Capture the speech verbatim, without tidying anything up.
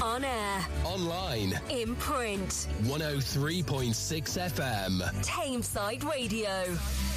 On air. Online. In print. one oh three point six F M. Tameside Radio.